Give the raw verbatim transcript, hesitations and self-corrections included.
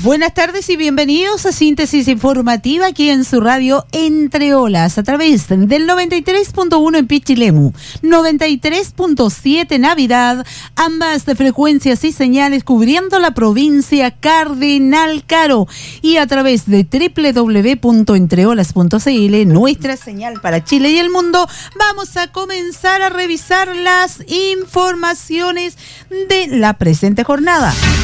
Buenas tardes y bienvenidos a Síntesis Informativa aquí en su radio Entre Olas a través del noventa y tres punto uno en Pichilemu, noventa y tres punto siete Navidad, ambas de frecuencias y señales cubriendo la provincia Cardenal Caro y a través de doble u doble u doble u punto entreolas punto c l, nuestra señal para Chile y el mundo. Vamos a comenzar a revisar las informaciones de la presente jornada.